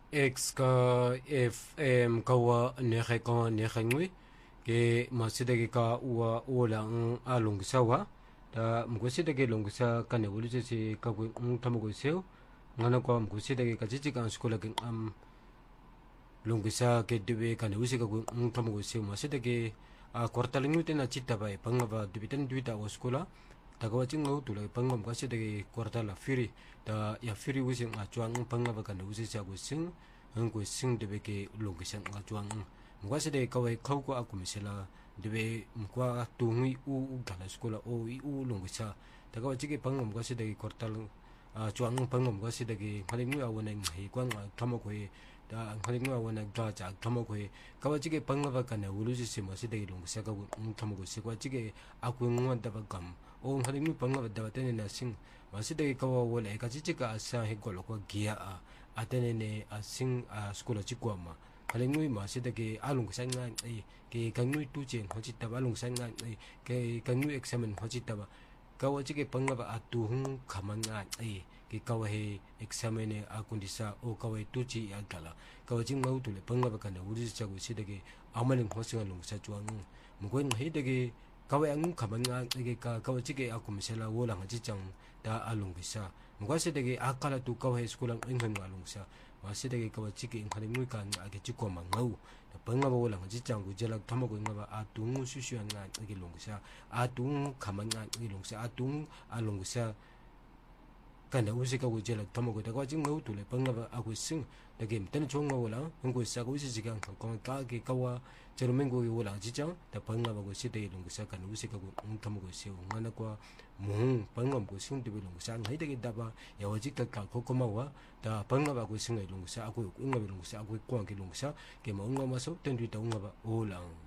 X ka FM kawa nehe ka nehe ngui ke masidagi ka ua ulang alung sawa da mkusidagi long sa kane wulise si ka ku tamu seo ngana kwa mkusidagi ka chichi ka skola ke long sa ke debe kane wulise ka ku tamu seo masidagi kwartaling ute na chita bai pangaba dubitan duita wa skola tagawa chingau tulai pangam kasidagi kwartala firi da ya firi wuse ngachuang pangaba kane wulise sa ku sing ngku sing debe ke long sa ngachuang mkasidagi kawai kauko aku misela debe mkwa tungui u gala skola o i u long sa tagawa chige pangam kasidagi kwartal chuang pangam kasidagi khalingui awana ngai kwang thamo ko da khalingui awana dra cha thamo ko kawa chige pangaba kana wulusi se masidagi long sa ka thamo ko se kwa chige aku ngwa da bagam o khalingui pangaba da tene na sing masidagi kawa wala ka chichika asa he golo ko gia atene ne asing skola chikwa ma khalingui masidagi alung sa nga ke kangui tuchen hochita balung sa nga ke kangui examen hochita ba kawa chige pangaba atuhung khamanga ke kawa he examine akundisa o kawa tuchi agala kawa ching mau tule pangaba kana uri chagu sidage amaling hosinga lung sa chuang mukwen hedage kawa ang khamanga ke kawa chige akumisela wola ngachi chang da alung bisa mukwa sidage akala tu kawa he skulang inghan alung sa wasidage kawa chige inghan ngui kan age chikwa mangau pangaba wola ngachi chang gu jelak thamago ngaba atung sushuan nga age lung sa atung khamanga age lung sa atung alung sa kana usika go jelak thamago da kwa jing ngau tule pangaba aku sing da game tan chong wala ngko sa go isi jigang ko ka ge kawa jerumengo ge wala jijang da pangaba go site lung sa kana usika go thamago se ngana kwa mung pangam go sing de lung sa ngai de da ba ya wajik ka ko komawa da pangaba go sing lung sa aku ngaba lung sa aku kwa ge lung sa ke ma ngama so ten ri ta ngaba olang